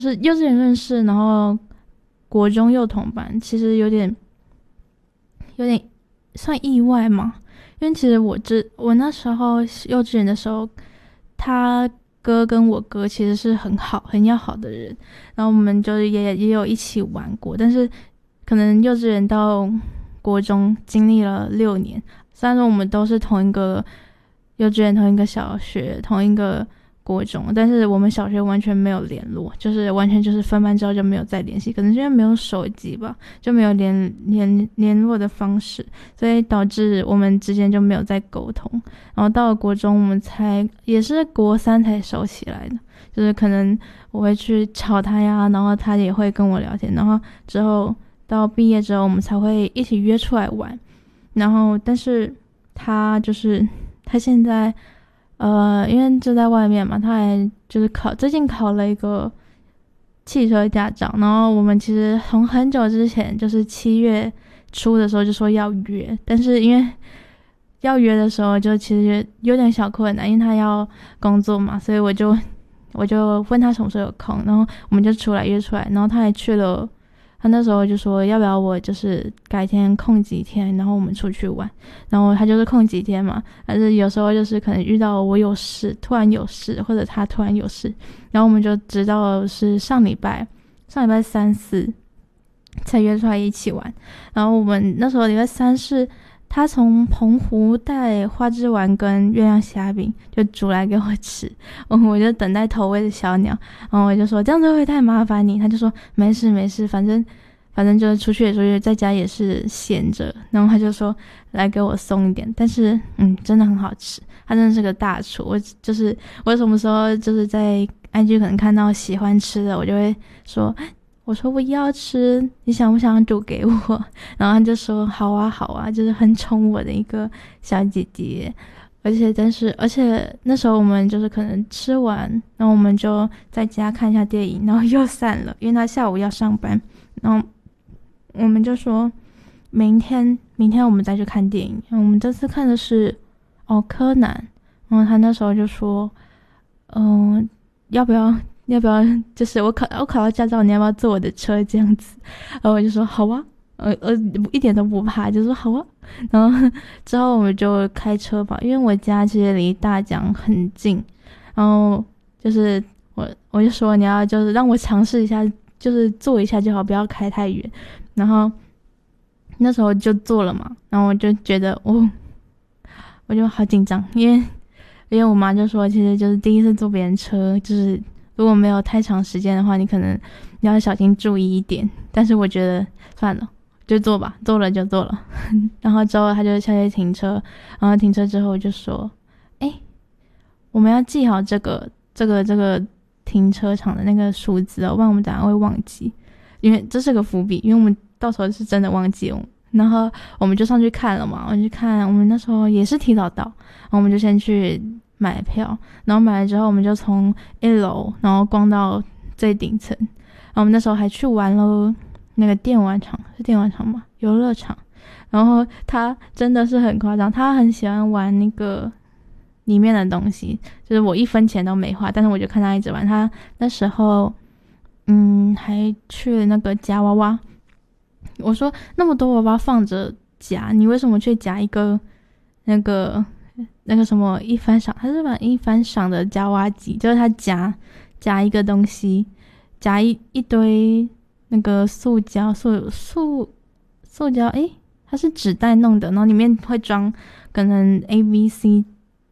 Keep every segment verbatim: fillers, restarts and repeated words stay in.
就是幼稚园认识，然后国中幼同班，其实有点有点算意外嘛。因为其实我这我那时候幼稚园的时候，他哥跟我哥其实是很好很要好的人，然后我们就是也也有一起玩过，但是可能幼稚园到国中经历了六年，虽然说我们都是同一个幼稚园、同一个小学、同一个国中，但是我们小学完全没有联络，就是完全就是分班之后就没有再联系，可能是因为没有手机吧，就没有联联联络的方式，所以导致我们之间就没有再沟通。然后到了国中，我们才也是国三才熟起来的，就是可能我会去吵他呀，然后他也会跟我聊天，然后之后到毕业之后，我们才会一起约出来玩。然后，但是他就是他现在。呃，因为就在外面嘛，他还就是考，最近考了一个汽车驾照。然后我们其实从很久之前，就是七月初的时候就说要约，但是因为要约的时候就其实有点小困难，因为他要工作嘛，所以我就我就问他什么时候有空，然后我们就出来约出来，然后他还去了。他那时候就说要不要我就是改天空几天，然后我们出去玩。然后他就是空几天嘛，但是有时候就是可能遇到我有事，突然有事，或者他突然有事，然后我们就知道是上礼拜上礼拜三四才约出来一起玩。然后我们那时候礼拜三是他从澎湖带花枝丸跟月亮虾饼就煮来给我吃，我就等待投喂的小鸟，然后我就说这样子会不会太麻烦你，他就说没事没事，反正反正就是出去也出去，在家也是闲着，然后他就说来给我送一点，但是嗯真的很好吃，他真的是个大厨。我就是我什么时候就是在 I G 可能看到喜欢吃的，我就会说我说我要吃，你想不想煮给我？然后他就说好啊好啊，就是很宠我的一个小姐姐。而且但是而且那时候我们就是可能吃完，然后我们就在家看一下电影，然后又散了，因为他下午要上班。然后我们就说明天明天我们再去看电影。我们这次看的是哦柯南，然后他那时候就说嗯、呃、要不要要不要就是我考我考到驾照，你要不要坐我的车这样子？然后我就说好啊，呃呃一点都不怕，就说好啊。然后之后我们就开车吧，因为我家其实离大江很近，然后就是我我就说你要就是让我尝试一下，就是坐一下就好，不要开太远。然后那时候就坐了嘛，然后我就觉得哦，我就好紧张，因为因为我妈就说其实就是第一次坐别人车，就是如果没有太长时间的话，你可能你要小心注意一点。但是我觉得算了，就坐吧，坐了就坐了。然后之后他就下去停车，然后停车之后我就说哎，我们要记好这个这个这个停车场的那个数字哦，不然我们等下会忘记，因为这是个伏笔，因为我们到时候是真的忘记了。然后我们就上去看了嘛，我们去看，我们那时候也是提早到，然后我们就先去买票，然后买了之后我们就从一楼然后逛到最顶层，然后我们那时候还去玩了那个电玩场，是电玩场吗？游乐场。然后他真的是很夸张，他很喜欢玩那个里面的东西，就是我一分钱都没花，但是我就看他一直玩。他那时候嗯还去了那个夹娃娃，我说那么多娃娃放着夹，你为什么去夹一个那个那个什么一番赏？他是把一番赏的夹娃机，就是他夹夹一个东西，夹一一堆那个塑胶塑塑塑胶，诶，它是纸袋弄的，然后里面会装可能 A B C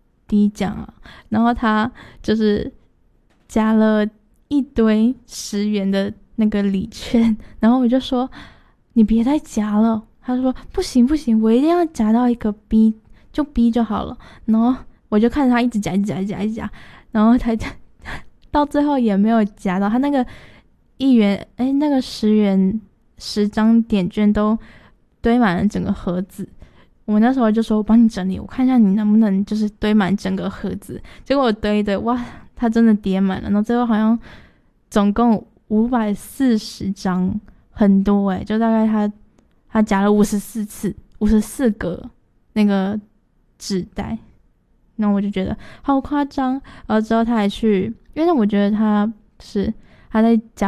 D 奖啊，然后他就是加了一堆十元的那个礼券，然后我就说你别再夹了，他说不行不行，我一定要夹到一个 B， 就 B 就好了。然后我就看着他一直夹一直夹一直夹一直夹，然后他到最后也没有夹到，他那个一元哎那个十元十张点券都堆满了整个盒子。我那时候就说我帮你整理，我看一下你能不能就是堆满整个盒子。结果我堆的哇，它真的叠满了，然后最后好像总共五百四十张，很多诶、欸、就大概他他夹了五十四次，五十四个那个纸袋。那我就觉得好夸张。然后之后他还去，因为我觉得他是他在讲